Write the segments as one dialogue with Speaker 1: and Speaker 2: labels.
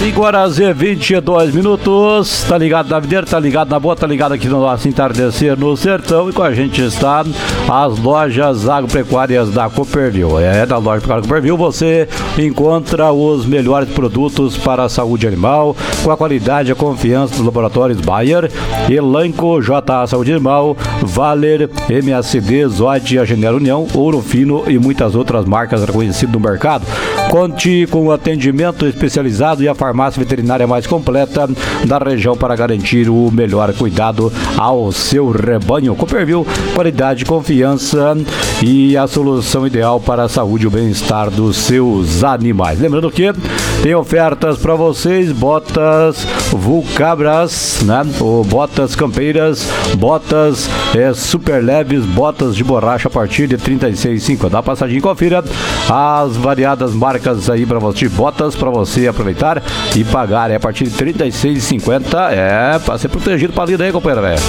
Speaker 1: 5h22. Tá ligado na videira, tá ligado na boa, tá ligado aqui no nosso Entardecer no Sertão. E com a gente está as lojas agropecuárias da Cooperville. Da loja Pecuária Cooperville você encontra os melhores produtos para a saúde animal, com a qualidade e a confiança dos laboratórios Bayer, Elanco, JA Saúde Animal, Valer, MACD, Zod, Agenera União, Ouro Fino e muitas outras marcas reconhecidas no mercado. Conte com o atendimento especializado e a farmácia veterinária mais completa da região para garantir o melhor cuidado ao seu rebanho. Cooperville, qualidade, confiança e a solução ideal para a saúde e o bem-estar dos seus animais. Lembrando que tem ofertas para vocês, botas Vulcabras, né? Ou botas campeiras, botas super leves, botas de borracha a partir de R$ 36,50. Dá uma passadinha e confira as variadas marcas aí para você, botas para você aproveitar e pagar a partir de R$ 36,50. Para ser protegido para a lida aí, companheiro, velho.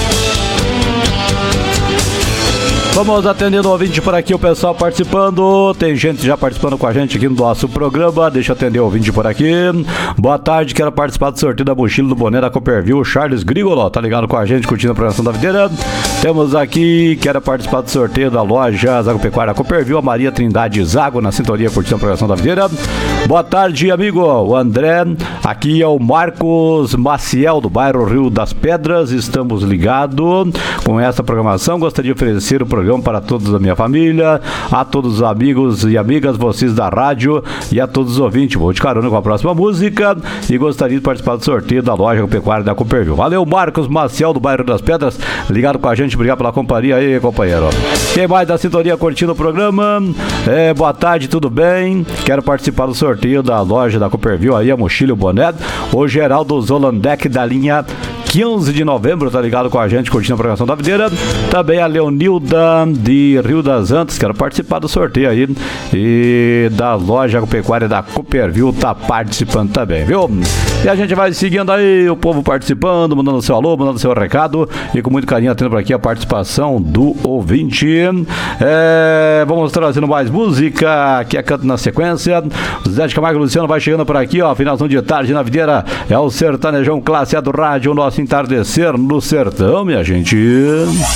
Speaker 1: Vamos atendendo o ouvinte por aqui, o pessoal participando. Tem gente já participando com a gente aqui no nosso programa. Deixa eu atender o ouvinte por aqui. Boa tarde, quero participar do sorteio da mochila do boné da Cooperville. Charles Grigolo, tá ligado com a gente, curtindo a programação da videira. Temos aqui, quero participar do sorteio da loja agropecuária Cooperville, a Maria Trindade Zago, na sintonia, curtindo a programação da videira. Boa tarde, amigo. O André, aqui é o Marcos Maciel, do bairro Rio das Pedras. Estamos ligados com essa programação. Gostaria de oferecer o programa para todos da minha família, a todos os amigos e amigas, vocês da rádio e a todos os ouvintes. Vou de carona com a próxima música e gostaria de participar do sorteio da loja agropecuária da Cooperville. Valeu, Marcos Maciel, do bairro das Pedras, ligado com a gente. Obrigado pela companhia aí, companheiro. Quem mais da sintonia curtindo o programa? Boa tarde, tudo bem? Quero participar do sorteio da loja da Cooperville aí, a mochila e o boné. O Geraldo Zolandec da linha 15 de novembro, tá ligado com a gente, curtindo a programação da videira. Também a Leonilda de Rio das Antas, quero participar do sorteio aí. E da loja agropecuária da Cooperville tá participando também, viu? E a gente vai seguindo aí, o povo participando, mandando seu alô, mandando seu recado. E com muito carinho atendo por aqui a participação do ouvinte. Vamos trazendo mais música, que é canto na sequência. Zé de Camargo e Luciano vai chegando por aqui, ó. Finalzão de tarde na videira. É o sertanejão classe A do rádio, o nosso Entardecer no Sertão, minha gente.